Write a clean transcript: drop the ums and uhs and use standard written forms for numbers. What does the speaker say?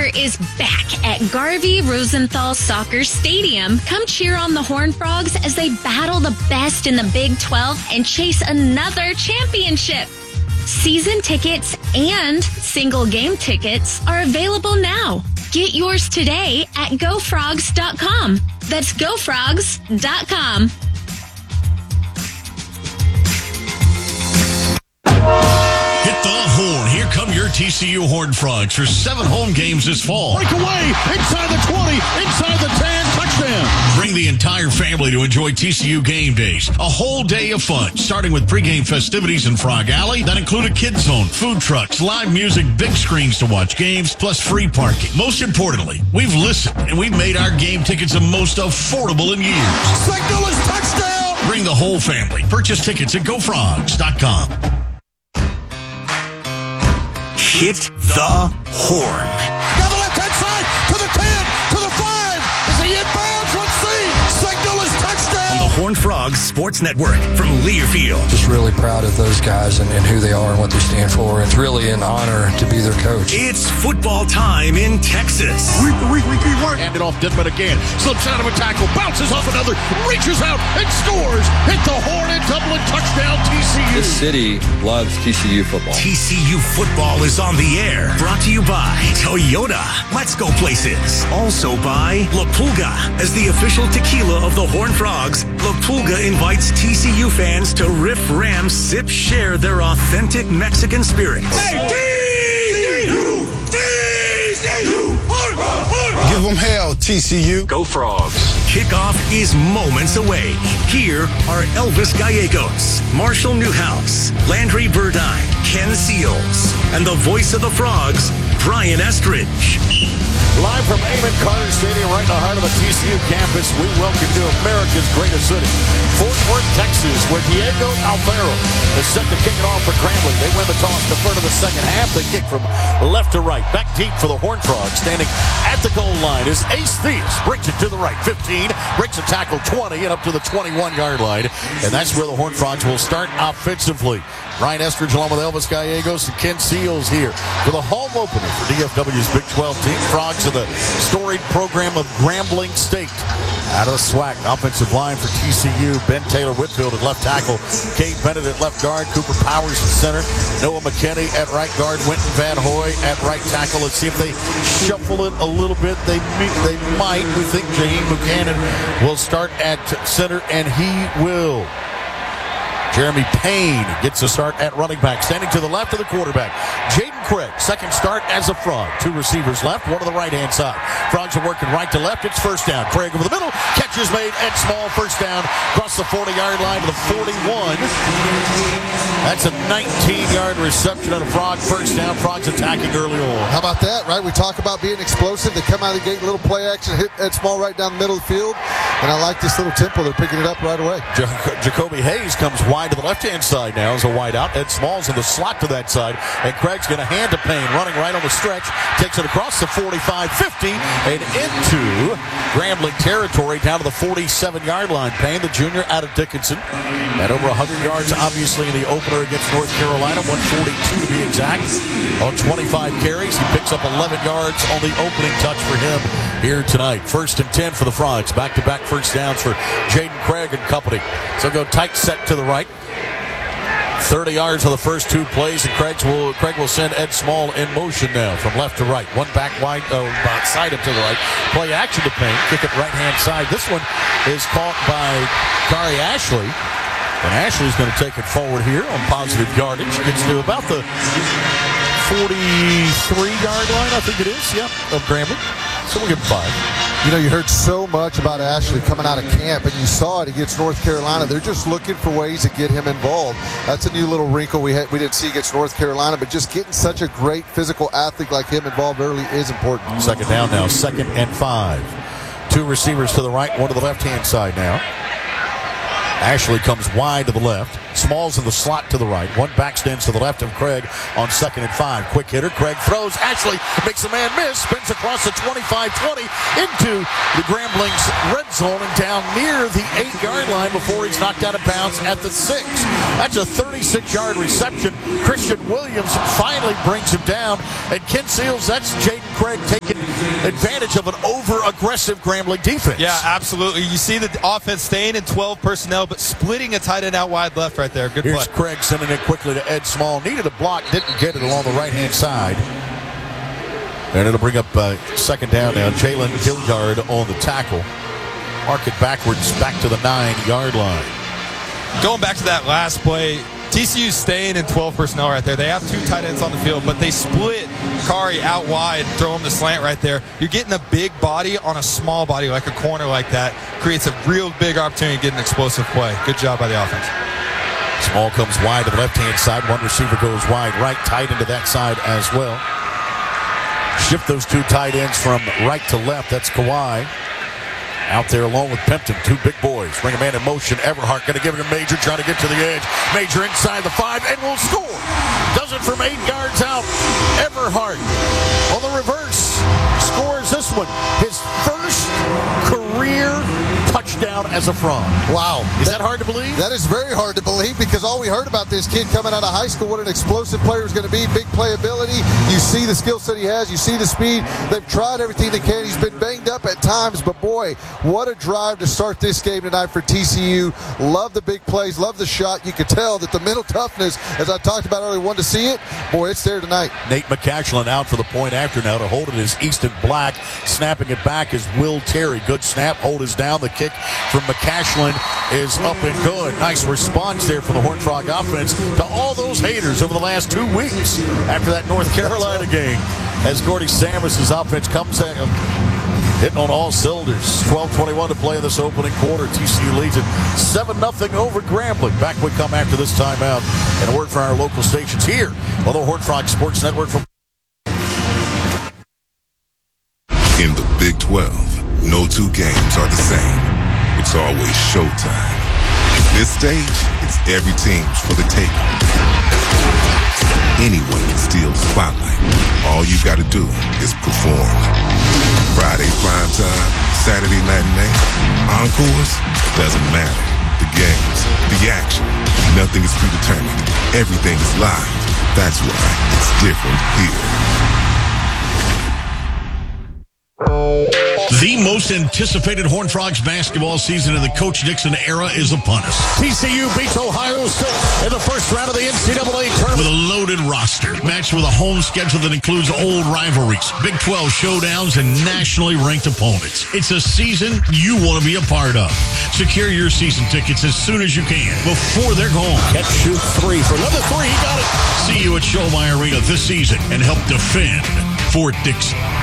Soccer is back at Garvey Rosenthal Soccer Stadium. Come cheer on the Horned Frogs as they battle the best in the Big 12 and chase another championship. Season tickets and single game tickets are available now. Get yours today at gofrogs.com. That's gofrogs.com. Hit the horn. Here come your TCU Horned Frogs for 7 home games this fall. Breakaway, inside the 20, inside the 10, touchdown. Bring the entire family to enjoy TCU game days. A whole day of fun, starting with pregame festivities in Frog Alley that include a kids zone, food trucks, live music, big screens to watch games, plus free parking. Most importantly, we've listened and we've made our game tickets the most affordable in years. Signal is touchdown. Bring the whole family. Purchase tickets at gofrogs.com. Hit the horn. Down the left-hand side, to the 10, to the 5. Is he in bounds? Let's see. Signal is touchdown. On the Horned Frogs Sports Network from Learfield. Just really proud of those guys and who they are and what they stand for. It's really an honor to be their coach. It's football time in Texas. Week. Hand it off Denman again. Slips out of a tackle, bounces off another, reaches out and scores. Hit the horn and double and touchdown TCU. This city loves TCU football. TCU football is on the air. Brought to you by Toyota. Let's go places. Also by La Pulga. As the official tequila of the Horned Frogs, La Pulga invites TCU fans to riff, ram, sip, share their authentic Mexican spirit. Give them hell, TCU. Go Frogs. Kickoff is moments away. Here are Elvis Gallegos, Marshall Newhouse, Landry Burdine, Ken Seals, and the voice of the Frogs, Brian Estridge. Live from Amon Carter Stadium, right in the heart of the TCU campus, we welcome you to America's greatest city, Fort Worth, Texas, where Diego Alfaro is set to kick it off for Grambling. They win the toss to front of the second half. They kick from left to right, back deep for the Horned Frogs. Standing at the goal line is Ace Theus. Brings it to the right, 15, breaks a tackle 20, and up to the 21-yard line. And that's where the Horned Frogs will start offensively. Ryan Estridge along with Elvis Gallegos and Ken Seals here for the home opener for DFW's Big 12 team. Frogs of the storied program of Grambling State. Out of the SWAC, offensive line for TCU, Ben Taylor Whitfield at left tackle, Cade Bennett at left guard, Cooper Powers at center, Noah McKinney at right guard, Winton Van Hoy at right tackle. Let's see if they shuffle it a little bit. They might. We think Jaheim Buchanan will start at center, and he will. Jeremy Payne gets a start at running back. Standing to the left of the quarterback, Jaden Craig, second start as a Frog. 2 receivers left, one on the right-hand side. Frogs are working right to left. It's first down. Craig over the middle. Catch is made and small. First down across the 40-yard line to the 41. That's a 19-yard reception on a Frog first down. Frogs attacking early on. How about that, right? We talk about being explosive. They come out of the gate, little play action, hit Ed Small right down the middle of the field. And I like this little tempo. They're picking it up right away. Jacoby Hayes comes wide to the left-hand side now as a wide out. Ed Small's in the slot to that side. And Craig's going to hand to Payne, running right on the stretch. Takes it across the 45-50 and into Grambling territory down to the 47-yard line. Payne, the junior out of Dickinson. Had over 100 yards, obviously, in the opener against North Carolina. 142 to be exact. On 25 carries. He picks up 11 yards on the opening touch for him here tonight. First and 10 for the Frogs. Back-to-back first downs for Jaden Craig and company. So go tight set to the right. 30 yards on the first 2 plays, and Craig will send Ed Small in motion now from left to right. One back wide, side up to the right. Play action to Payne. Kick it right-hand side. This one is caught by Kari Ashley. And Ashley's going to take it forward here on positive yardage. Gets to about the 43-yard line, I think it is, of Grambling. So we'll give him 5. You know, you heard so much about Ashley coming out of camp, and you saw it against North Carolina. They're just looking for ways to get him involved. That's a new little wrinkle we didn't see against North Carolina, but just getting such a great physical athlete like him involved early is important. Second down now, 2nd and 5. 2 receivers to the right, one to the left-hand side now. Ashley comes wide to the left. Smalls in the slot to the right. One back stands to the left of Craig on 2nd and 5. Quick hitter. Craig throws. Ashley makes a man miss. Spins across the 25-20 into the Grambling's red zone and down near the 8-yard line before he's knocked out of bounds at the 6. That's a 36-yard reception. Christian Williams finally brings him down and Ken Seals, that's Jaden Craig taking advantage of an over-aggressive Grambling defense. Yeah, absolutely. You see the offense staying in 12 personnel, but splitting a tight end out wide left right there. Good Here's play. Craig sending it quickly to Ed Small. Needed a block, didn't get it along the right-hand side. And it'll bring up second down now. Jalen Gilgard on the tackle. Arc it backwards, back to the 9-yard line. Going back to that last play, TCU's staying in 12 personnel right there. They have 2 tight ends on the field, but they split Kari out wide, throw him the slant right there. You're getting a big body on a small body, like a corner like that. Creates a real big opportunity to get an explosive play. Good job by the offense. Small comes wide to the left-hand side. One receiver goes wide right, tight into that side as well. Shift those 2 tight ends from right to left. That's Kawhi. Out there along with Pimpton, 2 big boys. Bring a man in motion. Everhart going to give it to Major, trying to get to the edge. Major inside the 5 and will score. Does it from 8 yards out. Everhart on the reverse scores this one. His first career touchdown as a Frog. Wow. Is that hard to believe? That is very hard to believe because all we heard about this kid coming out of high school, what an explosive player is going to be, big playability. You see the skill set he has. You see the speed. They've tried everything they can. He's been banged up at times, but boy, what a drive to start this game tonight for TCU. Love the big plays. Love the shot. You could tell that the mental toughness, as I talked about earlier, wanted to see it. Boy, it's there tonight. Nate McCashlin out for the point after now. To hold it is Easton Black. Snapping it back is Will Terry. Good snap. Hold is down. The kick from McCashlin is up and good. Nice response there for the Horned Frog offense to all those haters over the last 2 weeks after that North Carolina game. As Gordy Samus' offense comes in, hitting on all cylinders. 12:21 to play in this opening quarter. TCU leads it 7-0 over Grambling. Back we come after this timeout. And a word from our local stations here on the Horned Frog Sports Network. From in the Big 12, no 2 games are the same. It's always showtime. At this stage, it's every team's for the taking. Anyone can steal the spotlight. All you gotta do is perform. Friday primetime, Saturday matinee, encores, doesn't matter. The games, the action, nothing is predetermined. Everything is live. That's why it's different here. The most anticipated Horned Frogs basketball season in the Coach Dixon era is upon us. TCU beats Ohio State in the first round of the NCAA tournament. With a loaded roster, matched with a home schedule that includes old rivalries, Big 12 showdowns, and nationally ranked opponents. It's a season you want to be a part of. Secure your season tickets as soon as you can, before they're gone. Catch, shoot, 3 for another 3. He got it. See you at Schollmeyer Arena this season and help defend Fort Dixon.